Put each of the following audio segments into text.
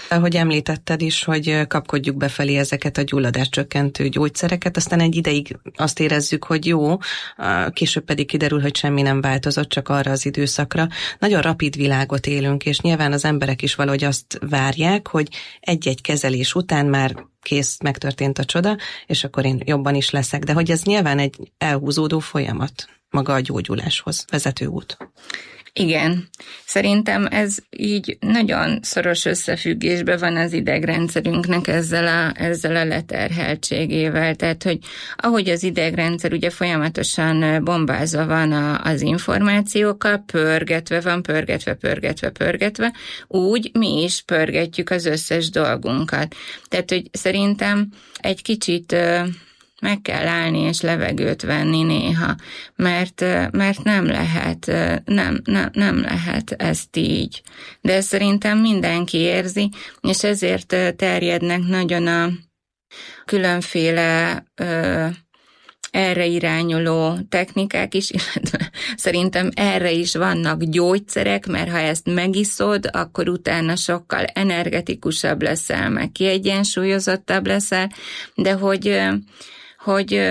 Ahogy említetted is, hogy kapkodjuk befelé ezeket a gyulladáscsökkentő gyógyszereket, aztán egy ideig azt érezzük, hogy jó, később pedig kiderül, hogy semmi nem változott, csak arra az időszakra. Nagyon rapid világot élünk, és nyilván az emberek is valahogy azt várják, hogy egy-egy kezelés után már kész, megtörtént a csoda, és akkor én jobban is leszek. De hogy ez nyilván egy elhúzódó folyamat, maga a gyógyuláshoz vezető út. Igen, szerintem ez így nagyon szoros összefüggésben van az idegrendszerünknek ezzel a leterheltségével. Tehát, hogy ahogy az idegrendszer ugye folyamatosan bombázva van az információkkal, pörgetve, úgy mi is pörgetjük az összes dolgunkat. Tehát, hogy szerintem egy kicsit meg kell állni és levegőt venni néha, mert nem lehet ezt így. De szerintem mindenki érzi, és ezért terjednek nagyon a különféle erre irányuló technikák is, illetve szerintem erre is vannak gyógyszerek, mert ha ezt megiszod, akkor utána sokkal energetikusabb leszel, meg kiegyensúlyozottabb leszel, de hogy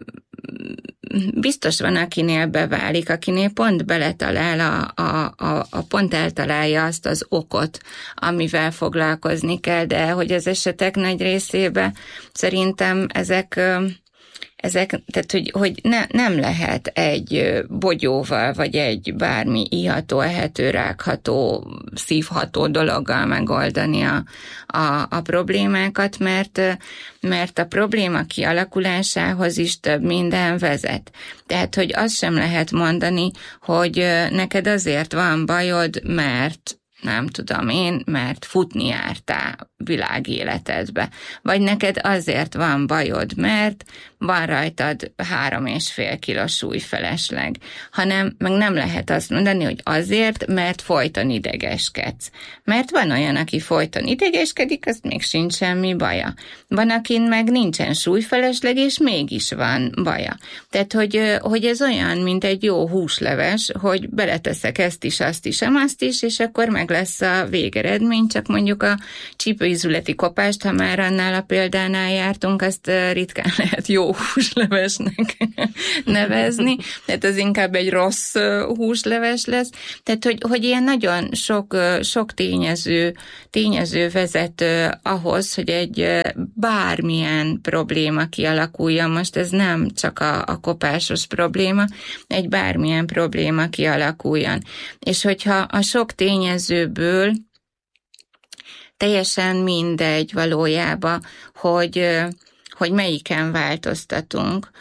biztos van, akinél beválik, akinél pont beletalál, pont eltalálja azt az okot, amivel foglalkozni kell, de hogy az esetek nagy részében szerintem ezek tehát, hogy nem lehet egy bogyóval, vagy egy bármi iható, ehető, rágható, szívható dologgal megoldani a problémákat, mert a probléma kialakulásához is több minden vezet. Tehát, hogy azt sem lehet mondani, hogy neked azért van bajod, mert nem tudom én, mert futni jártál világéletedbe. Vagy neked azért van bajod, mert van rajtad 3,5 kilós súlyfelesleg. Hanem meg nem lehet azt mondani, hogy azért, mert folyton idegeskedsz. Mert van olyan, aki folyton idegeskedik, az még sincs semmi baja. Van, akin meg nincsen súlyfelesleg, és mégis van baja. Tehát, hogy ez olyan, mint egy jó húsleves, hogy beleteszek ezt is, azt is, azt is, és akkor meg lesz a végeredmény, csak mondjuk a csípőízületi kopást, ha már annál a példánál jártunk, azt ritkán lehet jó húslevesnek nevezni, tehát az inkább egy rossz húsleves lesz. Tehát, hogy ilyen nagyon sok tényező vezet ahhoz, hogy egy bármilyen probléma kialakuljon. Most ez nem csak a kopásos probléma, egy bármilyen probléma kialakuljon. És hogyha a sok tényezőből teljesen mindegy valójában, hogy melyiken változtatunk,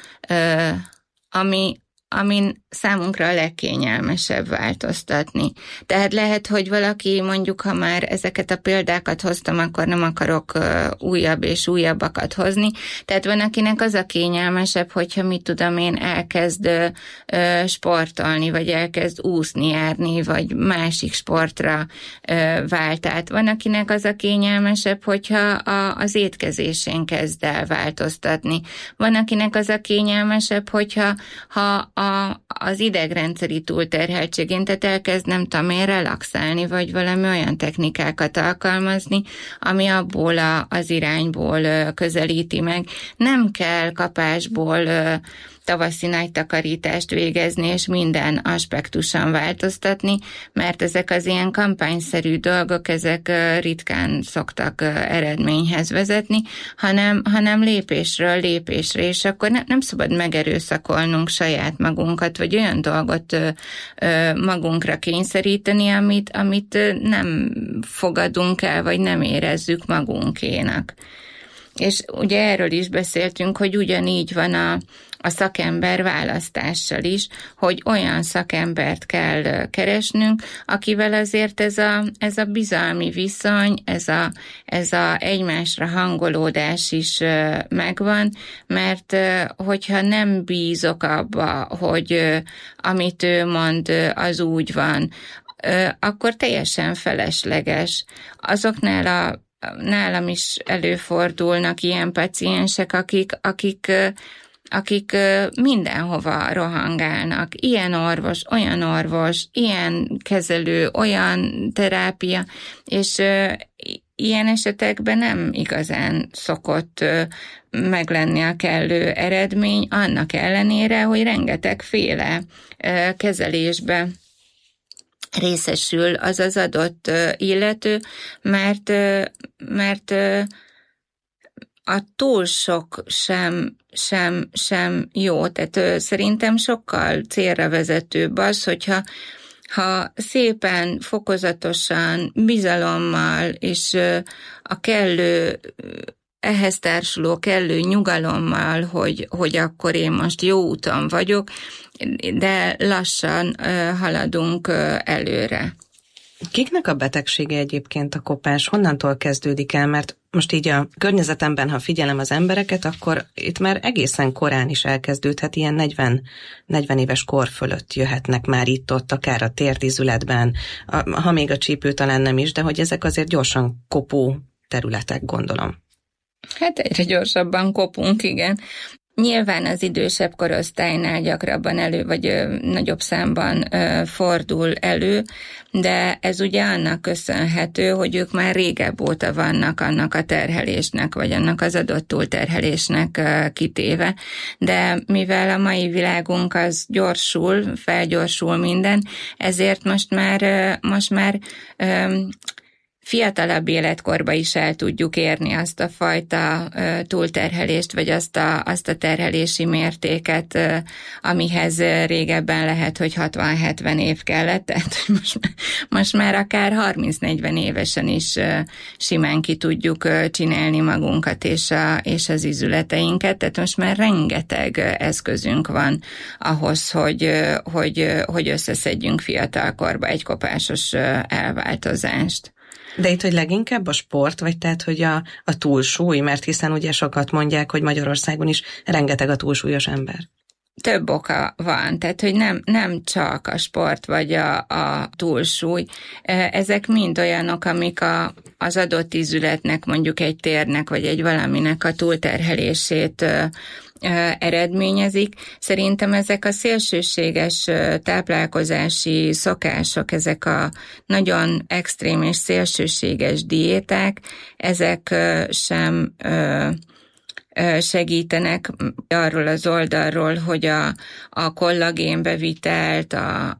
amin számunkra a legkényelmesebb változtatni. Tehát lehet, hogy valaki, mondjuk, ha már ezeket a példákat hoztam, akkor nem akarok újabb és újabbakat hozni. Tehát van, akinek az a kényelmesebb, hogyha mit tudom én, elkezd sportolni, vagy elkezd úszni, járni, vagy másik sportra vált. Tehát van, akinek az a kényelmesebb, hogyha az étkezésén kezd el változtatni. Van, akinek az a kényelmesebb, hogyha az idegrendszeri túlterheltségén, tehát elkezd, nem tudom én, relaxálni, vagy valami olyan technikákat alkalmazni, ami abból az irányból közelíti meg. Nem kell kapásból tavaszi nagy takarítást végezni, és minden aspektuson változtatni, mert ezek az ilyen kampányszerű dolgok, ezek ritkán szoktak eredményhez vezetni, hanem lépésről lépésre, és akkor nem szabad megerőszakolnunk saját magunkat, vagy olyan dolgot magunkra kényszeríteni, amit nem fogadunk el, vagy nem érezzük magunkénak. És ugye erről is beszéltünk, hogy ugyanígy van a szakember választással is, hogy olyan szakembert kell keresnünk, akivel azért ez a bizalmi viszony, ez a egymásra hangolódás is megvan, mert hogyha nem bízok abba, hogy amit ő mond, az úgy van, akkor teljesen felesleges. Azoknál nálam is előfordulnak ilyen paciensek, akik mindenhova rohangálnak. Ilyen orvos, ilyen kezelő, olyan terápia, és ilyen esetekben nem igazán szokott meglenni a kellő eredmény, annak ellenére, hogy rengetegféle kezelésbe részesül az adott illető, mert a túl sok sem jó. Tehát szerintem sokkal célra vezetőbb az, hogyha szépen, fokozatosan, bizalommal és a kellő, ehhez társuló kellő nyugalommal, hogy akkor én most jó úton vagyok, de lassan haladunk előre. Kiknek a betegsége egyébként a kopás? Honnantól kezdődik el? Mert most így a környezetemben, ha figyelem az embereket, akkor itt már egészen korán is elkezdődhet, ilyen 40 éves kor fölött jöhetnek már itt-ott, akár a térdizületben, ha még a csípő talán nem is, de hogy ezek azért gyorsan kopó területek, gondolom. Hát egyre gyorsabban kopunk, igen. Nyilván az idősebb korosztálynál gyakrabban vagy nagyobb számban fordul elő, de ez ugye annak köszönhető, hogy ők már régebb óta vannak annak a terhelésnek, vagy annak az adott túlterhelésnek kitéve. De mivel a mai világunk az felgyorsul minden, ezért most már fiatalabb életkorba is el tudjuk érni azt a fajta túlterhelést, vagy azt a terhelési mértéket, amihez régebben lehet, hogy 60-70 év kellett, tehát most már akár 30-40 évesen is simán ki tudjuk csinálni magunkat és az izületeinket, tehát most már rengeteg eszközünk van ahhoz, hogy összeszedjünk fiatalkorba egy kopásos elváltozást. De itt, hogy leginkább a sport, vagy tehát, hogy a túlsúly, mert hiszen ugye sokat mondják, hogy Magyarországon is rengeteg a túlsúlyos ember. Több oka van, tehát hogy nem csak a sport vagy a túlsúly, ezek mind olyanok, amik az adott ízületnek, mondjuk egy térnek vagy egy valaminek a túlterhelését eredményezik. Szerintem ezek a szélsőséges táplálkozási szokások, ezek a nagyon extrém és szélsőséges diéták, ezek sem segítenek arról az oldalról, hogy a kollagénbevitelt,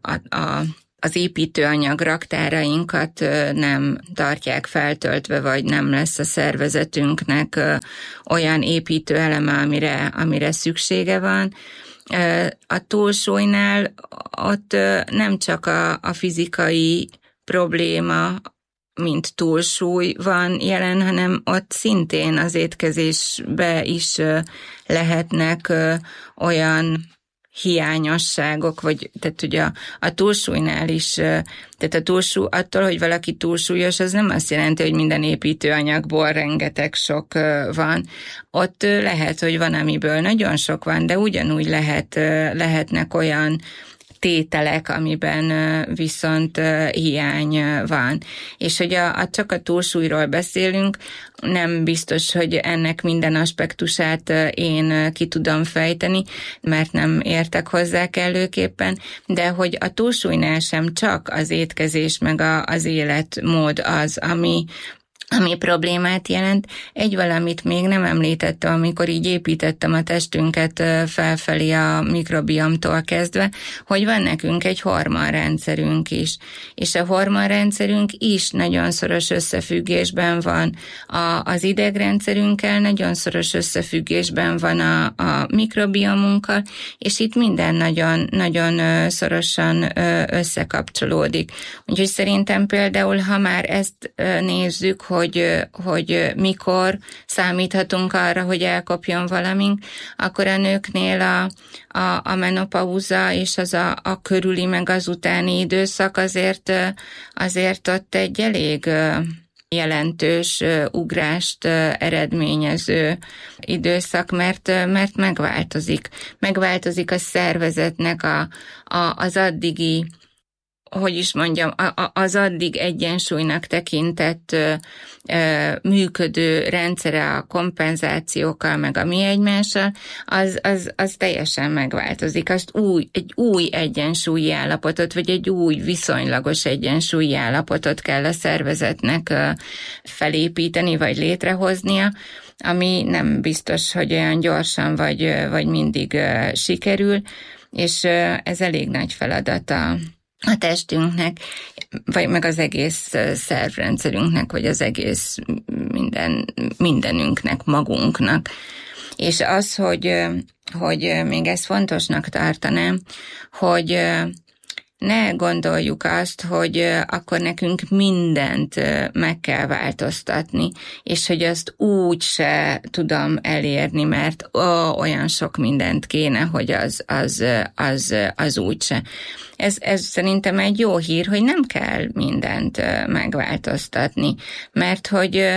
az építőanyag raktárainkat nem tartják feltöltve, vagy nem lesz a szervezetünknek olyan építőeleme, amire szüksége van. A túlsúlynál ott nem csak a fizikai probléma, mint túlsúly van jelen, hanem ott szintén az étkezésbe is lehetnek olyan hiányosságok, vagy tehát ugye a túlsúlynál is, tehát a túlsúly, attól, hogy valaki túlsúlyos, az nem azt jelenti, hogy minden építőanyagból rengeteg sok van. Ott lehet, hogy van, amiből nagyon sok van, de ugyanúgy lehetnek olyan tételek, amiben viszont hiány van. És hogy csak a túlsúlyról beszélünk, nem biztos, hogy ennek minden aspektusát én ki tudom fejteni, mert nem értek hozzá kellőképpen, de hogy a túlsúlynál sem csak az étkezés meg az életmód az, ami problémát jelent. Egy valamit még nem említettem, amikor így építettem a testünket felfelé a mikrobiomtól kezdve, hogy van nekünk egy hormonrendszerünk is. És a hormonrendszerünk is nagyon szoros összefüggésben van az idegrendszerünkkel, nagyon szoros összefüggésben van a mikrobiomunkkal, és itt minden nagyon, nagyon szorosan összekapcsolódik. Úgyhogy szerintem például, ha már ezt nézzük, hogy mikor számíthatunk arra, hogy elkopjon valamink, akkor a nőknél a menopauza és az a körüli meg az utáni időszak azért ott egy elég jelentős ugrást eredményező időszak, mert megváltozik. Megváltozik a szervezetnek az addigi hogy is mondjam, az addig egyensúlynak tekintett működő rendszere a kompenzációkkal, meg a mi egymással, az teljesen megváltozik. Azt egy új egyensúlyi állapotot, vagy egy új viszonylagos egyensúlyi állapotot kell a szervezetnek felépíteni, vagy létrehoznia, ami nem biztos, hogy olyan gyorsan, vagy mindig sikerül, és ez elég nagy feladata a testünknek, vagy meg az egész szervrendszerünknek, vagy az egész mindenünknek, magunknak. És az, hogy még ezt fontosnak tartanám, hogy ne gondoljuk azt, hogy akkor nekünk mindent meg kell változtatni, és hogy azt úgy se tudom elérni, mert olyan sok mindent kéne, hogy az úgy se. Ez szerintem egy jó hír, hogy nem kell mindent megváltoztatni, mert hogy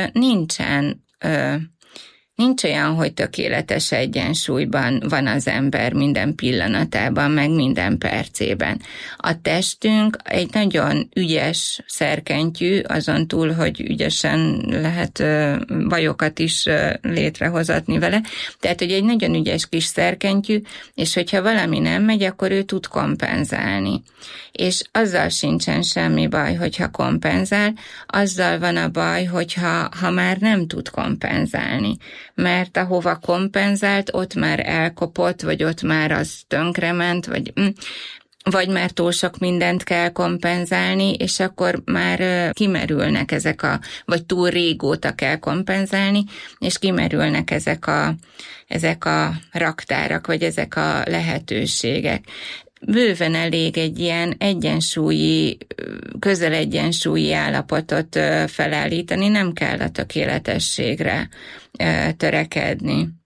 nincs olyan, hogy tökéletes egyensúlyban van az ember minden pillanatában, meg minden percében. A testünk egy nagyon ügyes szerkentyű, azon túl, hogy ügyesen lehet bajokat is létrehozatni vele, tehát, hogy egy nagyon ügyes kis szerkentyű, és hogyha valami nem megy, akkor ő tud kompenzálni. És azzal sincsen semmi baj, hogyha kompenzál, azzal van a baj, hogyha már nem tud kompenzálni. Mert ahova kompenzált, ott már elkopott, vagy ott már az tönkrement, vagy már túl sok mindent kell kompenzálni, és akkor már kimerülnek vagy túl régóta kell kompenzálni, és kimerülnek ezek a raktárak, vagy ezek a lehetőségek. Bőven elég egy ilyen közel egyensúlyi állapotot felállítani, nem kell a tökéletességre törekedni.